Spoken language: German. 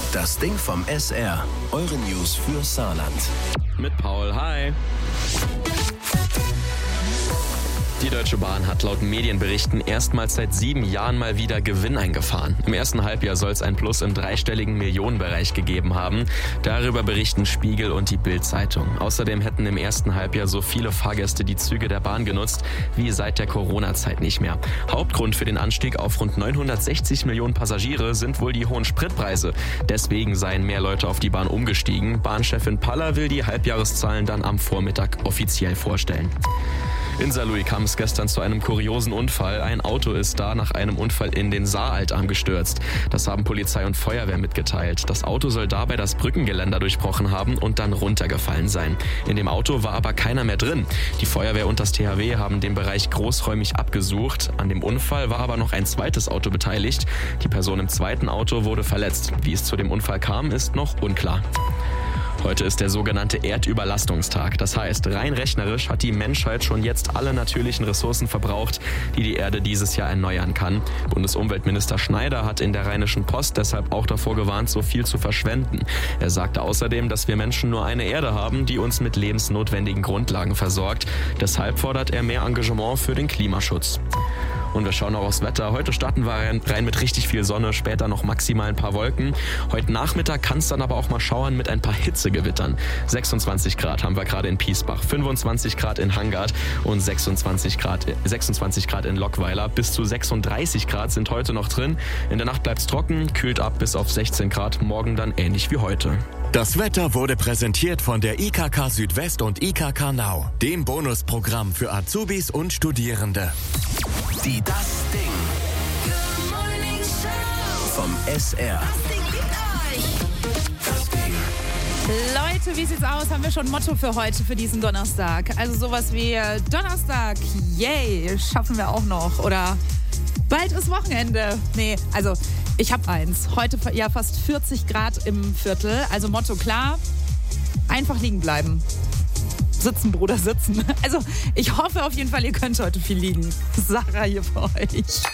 Das Ding vom SR. Eure News für Saarland. Mit Paul, hi. Die Deutsche Bahn hat laut Medienberichten erstmals seit 7 Jahren mal wieder Gewinn eingefahren. Im ersten Halbjahr soll es ein Plus im dreistelligen Millionenbereich gegeben haben. Darüber berichten Spiegel und die Bild-Zeitung. Außerdem hätten im ersten Halbjahr so viele Fahrgäste die Züge der Bahn genutzt wie seit der Corona-Zeit nicht mehr. Hauptgrund für den Anstieg auf rund 960 Millionen Passagiere sind wohl die hohen Spritpreise. Deswegen seien mehr Leute auf die Bahn umgestiegen. Bahnchefin Paller will die Halbjahreszahlen dann am Vormittag offiziell vorstellen. In Saarlouis kam es gestern zu einem kuriosen Unfall. Ein Auto ist da nach einem Unfall in den Saaraltarm gestürzt. Das haben Polizei und Feuerwehr mitgeteilt. Das Auto soll dabei das Brückengeländer durchbrochen haben und dann runtergefallen sein. In dem Auto war aber keiner mehr drin. Die Feuerwehr und das THW haben den Bereich großräumig abgesucht. An dem Unfall war aber noch ein zweites Auto beteiligt. Die Person im zweiten Auto wurde verletzt. Wie es zu dem Unfall kam, ist noch unklar. Heute ist der sogenannte Erdüberlastungstag. Das heißt, rein rechnerisch hat die Menschheit schon jetzt alle natürlichen Ressourcen verbraucht, die die Erde dieses Jahr erneuern kann. Bundesumweltminister Schneider hat in der Rheinischen Post deshalb auch davor gewarnt, so viel zu verschwenden. Er sagte außerdem, dass wir Menschen nur eine Erde haben, die uns mit lebensnotwendigen Grundlagen versorgt. Deshalb fordert er mehr Engagement für den Klimaschutz. Und wir schauen auch aufs Wetter. Heute starten wir rein mit richtig viel Sonne, später noch maximal ein paar Wolken. Heute Nachmittag kann es dann aber auch mal schauern mit ein paar Hitzegewittern. 26 Grad haben wir gerade in Piesbach, 25 Grad in Hangard und 26 Grad in Lockweiler. Bis zu 36 Grad sind heute noch drin. In der Nacht bleibt es trocken, kühlt ab bis auf 16 Grad, morgen dann ähnlich wie heute. Das Wetter wurde präsentiert von der IKK Südwest und IKK Now, dem Bonusprogramm für Azubis und Studierende. Die Das Ding vom SR. Das Ding. Leute, wie sieht's aus? Haben wir schon ein Motto für heute, für diesen Donnerstag? Also sowas wie Donnerstag, yay, schaffen wir auch noch. Oder bald ist Wochenende. Nee, also ich habe eins. Heute ja fast 40 Grad im Viertel. Also Motto klar, einfach liegen bleiben. Sitzen, Bruder, sitzen. Also ich hoffe auf jeden Fall, ihr könnt heute viel liegen. Sarah hier für euch.